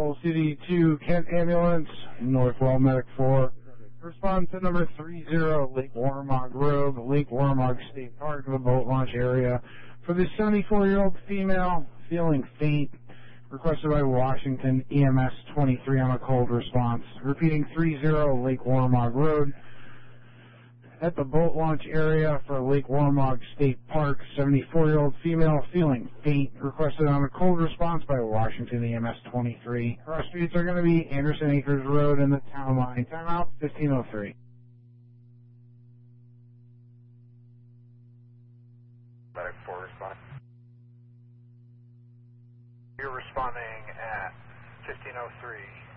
Soul City to Kent Ambulance, Northwell Medic 4. Respond to number 30, Lake Warmog Road, Lake Warmog State Park, the boat launch area. For the 74-year-old female feeling faint, requested by Washington EMS 23 on a cold response. Repeating 30, Lake Warmog Road. At the boat launch area for Lake Warmog State Park, 74-year-old female feeling faint, requested on a cold response by Washington EMS 23. Cross streets are going to be Anderson Acres Road and the town line. Timeout 1503. Medic 4 respond. You're responding at 1503.